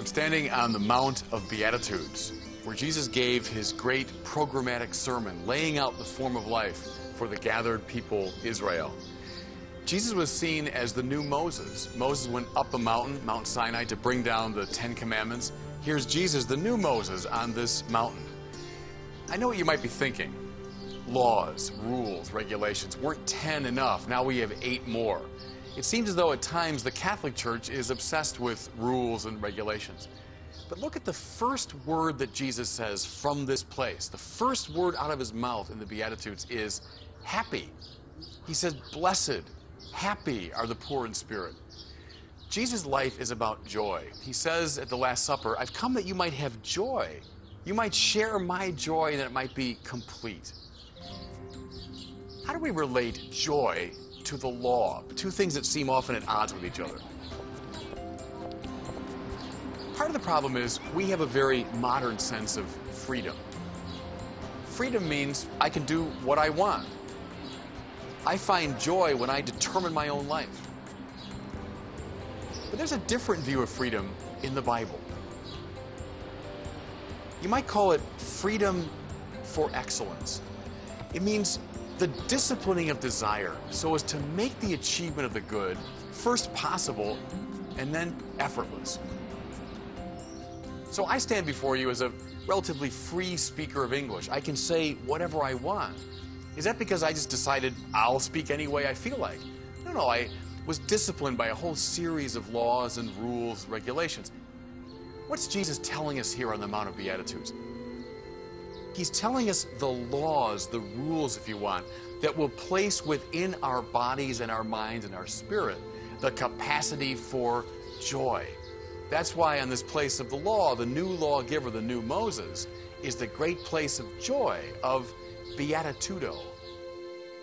I'm standing on the Mount of Beatitudes, where Jesus gave his great programmatic sermon, laying out the form of life for the gathered people Israel. Jesus was seen as the new Moses. Moses went up a mountain, Mount Sinai, to bring down the Ten Commandments. Here's Jesus, the new Moses, on this mountain. I know what you might be thinking. Laws, rules, regulations. Weren't 10 enough? Now we have 8 more. It seems as though at times the Catholic Church is obsessed with rules and regulations. But look at the first word that Jesus says from this place. The first word out of his mouth in the Beatitudes is happy. He says, blessed, happy are the poor in spirit. Jesus' life is about joy. He says at the Last Supper, I've come that you might have joy. You might share my joy and that it might be complete. How do we relate joy to the law? Two things that seem often at odds with each other. Part of the problem is we have a very modern sense of freedom. Freedom means I can do what I want. I find joy when I determine my own life. But there's a different view of freedom in the Bible. You might call it freedom for excellence. It means the disciplining of desire so as to make the achievement of the good first possible and then effortless. So I stand before you as a relatively free speaker of English. I can say whatever I want. Is that because I just decided I'll speak any way I feel like? No, I was disciplined by a whole series of laws and rules, regulations. What's Jesus telling us here on the Mount of Beatitudes? He's telling us the laws, the rules, if you want, that will place within our bodies and our minds and our spirit the capacity for joy. That's why on this place of the law, the new lawgiver, the new Moses, is the great place of joy, of beatitudo.